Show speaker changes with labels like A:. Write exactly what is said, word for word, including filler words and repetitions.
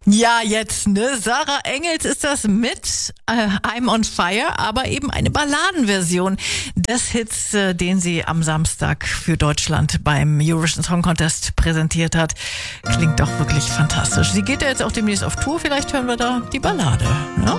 A: Ja, jetzt, ne? Sarah Engels ist das mit äh, I'm on Fire, aber eben eine Balladenversion des Hits, äh, den sie am Samstag für Deutschland beim Eurovision Song Contest präsentiert hat. Klingt doch wirklich fantastisch. Sie geht ja jetzt auch demnächst auf Tour, vielleicht hören wir da die Ballade, ne?